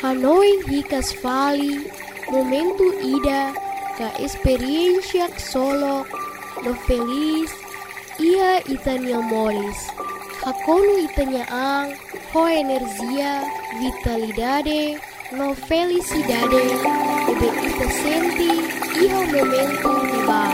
Hanoi hikas fali, momentu ida, ka experiencia solo, no feliz, ia itania moris. Hakonu itania ang, ho energia, vitalidade, no felicidade, ebe ita senti, iha momentu di bar.